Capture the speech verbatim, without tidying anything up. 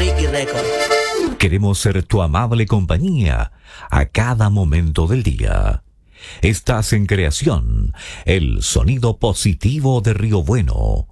Ricky Record. Queremos ser tu amable compañía a cada momento del día. Estás en Creación, el sonido positivo de Río Bueno.